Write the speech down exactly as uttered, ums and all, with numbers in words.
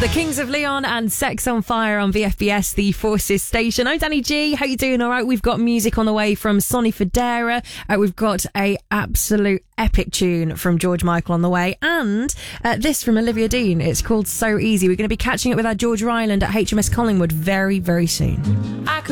The Kings of Leon and Sex on Fire on V F B S, the Forces station. I'm Danny G. How you doing? All right. We've got music on the way from Sonny Fodera. Uh, we've got a absolute epic tune from George Michael on the way, and uh, this from Olivia Dean. It's called So Easy. We're going to be catching up with our George Ryland at H M S Collingwood very, very soon. I could